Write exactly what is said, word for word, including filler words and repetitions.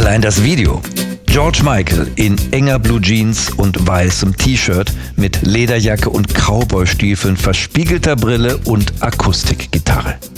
Allein das Video. George Michael in enger Blue Jeans und weißem T-Shirt mit Lederjacke und Cowboystiefeln, verspiegelter Brille und Akustikgitarre.